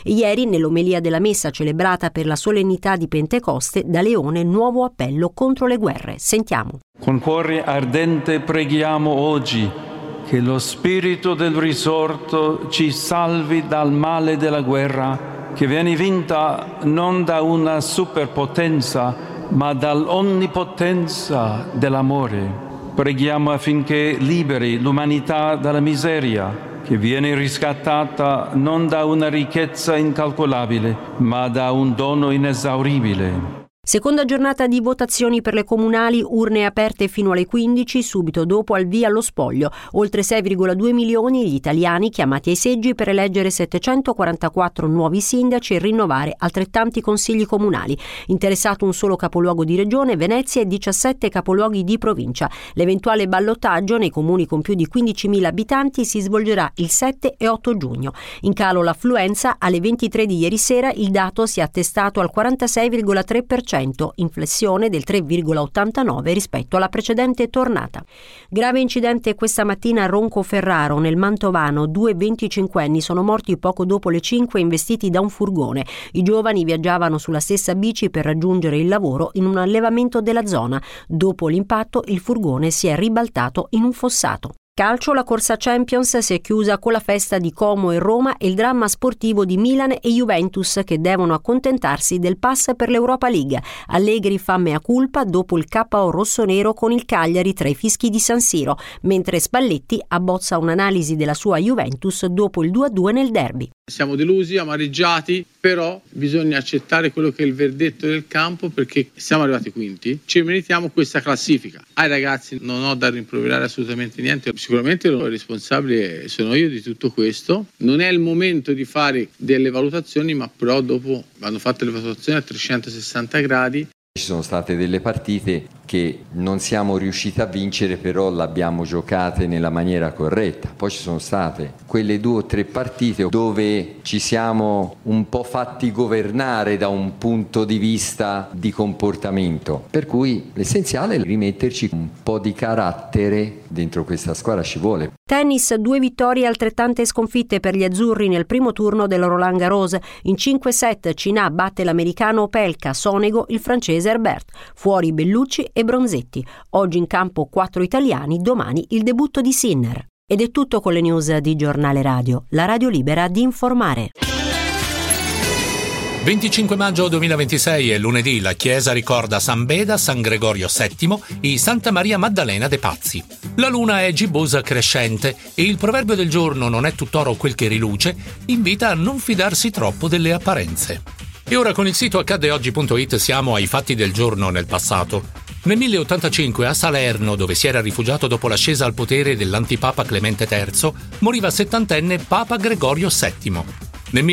Ieri, nell'omelia della messa celebrata per la solennità di Pentecoste, da Leone nuovo appello contro le guerre. Sentiamo. Con cuore ardente preghiamo oggi che lo spirito del risorto ci salvi dal male della guerra, che viene vinta non da una superpotenza, ma dall'onnipotenza dell'amore. Preghiamo affinché liberi l'umanità dalla miseria, che viene riscattata non da una ricchezza incalcolabile, ma da un dono inesauribile. Seconda giornata di votazioni per le comunali, urne aperte fino alle 15, subito dopo al via allo spoglio. Oltre 6,2 milioni gli italiani chiamati ai seggi per eleggere 744 nuovi sindaci e rinnovare altrettanti consigli comunali. Interessato un solo capoluogo di regione, Venezia, e 17 capoluoghi di provincia. L'eventuale ballottaggio nei comuni con più di 15.000 abitanti si svolgerà il 7 e 8 giugno. In calo l'affluenza, alle 23 di ieri sera il dato si è attestato al 46,3%. Inflessione del 3,89 rispetto alla precedente tornata. Grave incidente questa mattina a Roncoferraro, nel Mantovano. 2 25enni sono morti poco dopo le 5 investiti da un furgone. I giovani viaggiavano sulla stessa bici per raggiungere il lavoro in un allevamento della zona. Dopo l'impatto il furgone si è ribaltato in un fossato. Calcio, la corsa Champions si è chiusa con la festa di Como e Roma e il dramma sportivo di Milan e Juventus, che devono accontentarsi del pass per l'Europa League. Allegri fa mea culpa dopo il KO rossonero con il Cagliari tra i fischi di San Siro, mentre Spalletti abbozza un'analisi della sua Juventus dopo il 2-2 nel derby. Siamo delusi, amareggiati, però bisogna accettare quello che è il verdetto del campo, perché siamo arrivati quinti, ci meritiamo questa classifica. Ai ragazzi non ho da rimproverare assolutamente niente, sicuramente il responsabile sono io di tutto questo. Non è il momento di fare delle valutazioni, ma però dopo vanno fatte le valutazioni a 360 gradi. Ci sono state delle partite che non siamo riusciti a vincere, però l'abbiamo giocate nella maniera corretta. Poi ci sono state quelle 2 o 3 partite dove ci siamo un po' fatti governare da un punto di vista di comportamento, per cui l'essenziale è rimetterci un po' di carattere dentro questa squadra, ci vuole. Tennis, 2 vittorie e altrettante sconfitte per gli azzurri nel primo turno del Roland Garros. In 5 set Cinà batte l'americano Opelka, Sonego il francese Herbert. Fuori Bellucci e Bronzetti. Oggi in campo 4 italiani, domani il debutto di Sinner. Ed è tutto con le news di Giornale Radio, la radio libera di informare. 25 maggio 2026 è lunedì, la Chiesa ricorda San Beda, San Gregorio VII e Santa Maria Maddalena de' Pazzi. La luna è gibbosa crescente e il proverbio del giorno "non è tutt'oro quel che riluce" invita a non fidarsi troppo delle apparenze. E ora con il sito accadeoggi.it siamo ai fatti del giorno nel passato. Nel 1085 a Salerno, dove si era rifugiato dopo l'ascesa al potere dell'antipapa Clemente III, moriva 70enne Papa Gregorio VII. Nel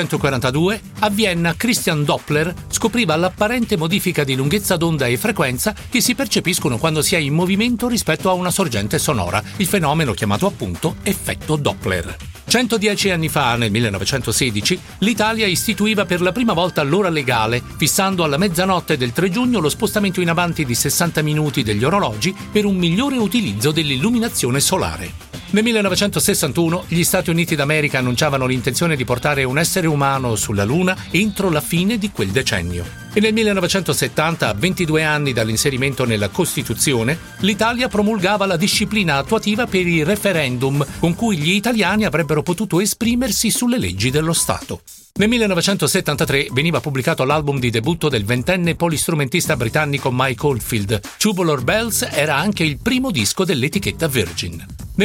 1842 a Vienna Christian Doppler scopriva l'apparente modifica di lunghezza d'onda e frequenza che si percepiscono quando si è in movimento rispetto a una sorgente sonora, il fenomeno chiamato appunto effetto Doppler. 110 anni fa, nel 1916, l'Italia istituiva per la prima volta l'ora legale, fissando alla mezzanotte del 3 giugno lo spostamento in avanti di 60 minuti degli orologi per un migliore utilizzo dell'illuminazione solare. Nel 1961 gli Stati Uniti d'America annunciavano l'intenzione di portare un essere umano sulla Luna entro la fine di quel decennio. E nel 1970, a 22 anni dall'inserimento nella Costituzione, l'Italia promulgava la disciplina attuativa per i referendum con cui gli italiani avrebbero potuto esprimersi sulle leggi dello Stato. Nel 1973 veniva pubblicato l'album di debutto del 20enne polistrumentista britannico Mike Oldfield. Tubular Bells era anche il primo disco dell'etichetta Virgin. Nel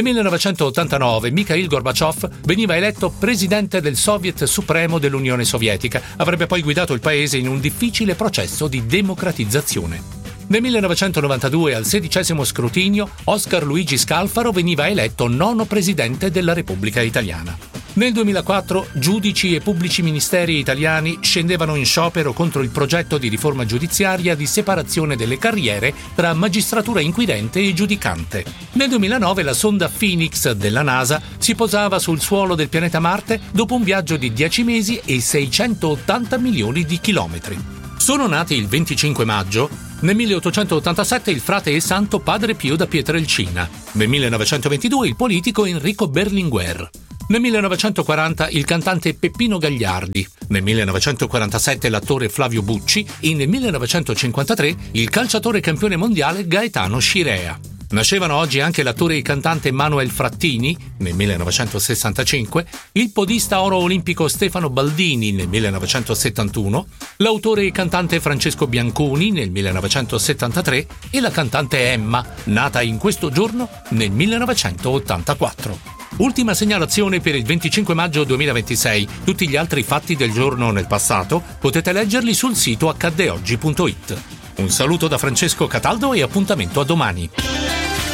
1989 Mikhail Gorbaciov veniva eletto presidente del Soviet Supremo dell'Unione Sovietica. Avrebbe poi guidato il paese in un difficile processo di democratizzazione. Nel 1992, al 16° scrutinio, Oscar Luigi Scalfaro veniva eletto 9º presidente della Repubblica Italiana. Nel 2004, giudici e pubblici ministeri italiani scendevano in sciopero contro il progetto di riforma giudiziaria di separazione delle carriere tra magistratura inquirente e giudicante. Nel 2009, la sonda Phoenix della NASA si posava sul suolo del pianeta Marte dopo un viaggio di 10 mesi e 680 milioni di chilometri. Sono nati il 25 maggio Nel 1887 il frate e santo Padre Pio da Pietrelcina. Nel 1922 il politico Enrico Berlinguer. Nel 1940 il cantante Peppino Gagliardi. Nel 1947 l'attore Flavio Bucci e nel 1953 il calciatore campione mondiale Gaetano Scirea. Nascevano oggi anche l'attore e cantante Manuel Frattini nel 1965, il podista oro olimpico Stefano Baldini nel 1971, l'autore e cantante Francesco Bianconi nel 1973 e la cantante Emma, nata in questo giorno nel 1984. Ultima segnalazione per il 25 maggio 2026. Tutti gli altri fatti del giorno nel passato potete leggerli sul sito accaddeoggi.it. Un saluto da Francesco Cataldo e appuntamento a domani.